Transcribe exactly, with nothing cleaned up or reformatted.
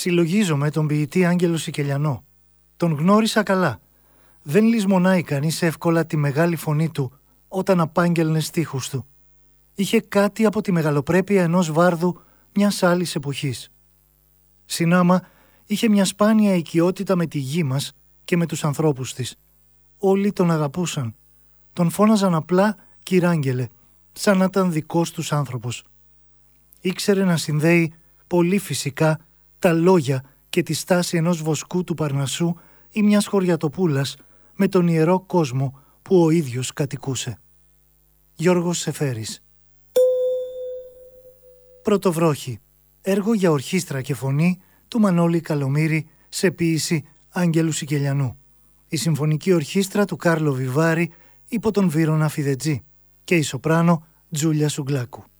Συλλογίζομαι τον ποιητή Άγγελο Σικελιανό. Τον γνώρισα καλά. Δεν λησμονάει κανείς εύκολα τη μεγάλη φωνή του όταν απάγγελνε στίχους του. Είχε κάτι από τη μεγαλοπρέπεια ενός βάρδου μιας άλλης εποχής. Συνάμα, είχε μια σπάνια οικειότητα με τη γη μας και με τους ανθρώπους της. Όλοι τον αγαπούσαν. Τον φώναζαν απλά «Κυράγγελε», σαν να ήταν δικός τους άνθρωπος. Ήξερε να συνδέει πολύ φυσικά τα λόγια και τη στάση ενός βοσκού του Παρνασσού ή μιας χωριατοπούλας με τον ιερό κόσμο που ο ίδιος κατοικούσε. Γιώργος Σεφέρης. Πρωτοβρόχη. Έργο για ορχήστρα και φωνή του Μανώλη Καλομήρη σε ποίηση Άγγελου Σικελιανού. Η Συμφωνική Ορχήστρα του Κάρλο Βιβάρη υπό τον Βύρωνα Φιδετζή και η σοπράνο Τζούλια Σουγκλάκου.